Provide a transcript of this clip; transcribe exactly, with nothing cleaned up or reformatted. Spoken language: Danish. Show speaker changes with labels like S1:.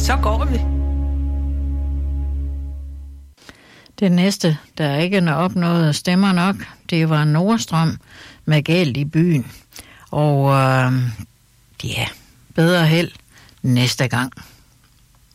S1: Så går vi.
S2: Det næste, der ikke er opnået stemmer nok, det var Nordstrøm med Galt i byen. Og øh, ja, bedre held næste gang.